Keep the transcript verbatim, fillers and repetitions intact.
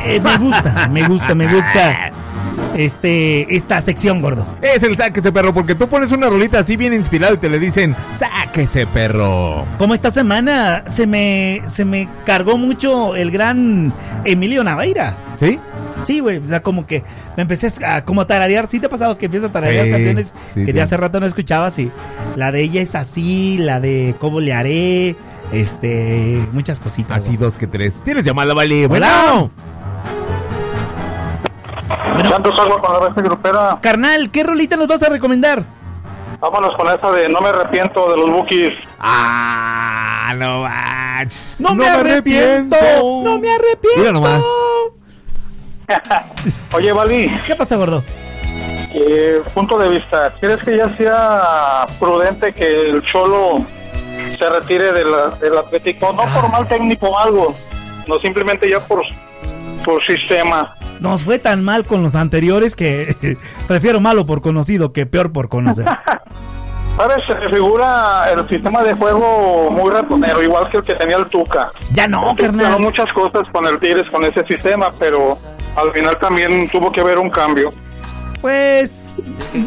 Eh, me gusta, me gusta, me gusta este esta sección, gordo. Es el sáquese perro, porque tú pones una rolita así bien inspirado y te le dicen sáquese perro. Como esta semana se me se me cargó mucho el gran Emilio Navaira. ¿Sí? Sí, güey, o sea, como que me empecé a como a tararear. ¿Sí te ha pasado que empiezas a tararear Sí, canciones sí, que sí. de hace rato no escuchabas? Y la de ella es así, la de cómo le haré, este, muchas cositas. Así güey. dos que tres. ¿Tienes llamada, Vale? Hola. Bueno. Santos Agua con la Bestia Grupera. Carnal, ¿qué rolita nos vas a recomendar? Vámonos con esa de No me arrepiento de los Bukis. Ah, no manches. No, me arrepiento, no me arrepiento. Mira nomás. Oye, Vali, ¿Qué pasa, gordo? eh, punto de vista, ¿crees que ya sea prudente que el Cholo se retire de la, del Atlético? No por mal técnico o algo, no simplemente ya por, por sistema. Nos fue tan mal con los anteriores que prefiero malo por conocido que peor por conocer. ¿Sabes? Se figura el sistema de juego muy ratonero, igual que el que tenía el Tuca. Ya no, Funcionó carnal. muchas cosas con el Tigres, con ese sistema, pero al final también tuvo que haber un cambio. Pues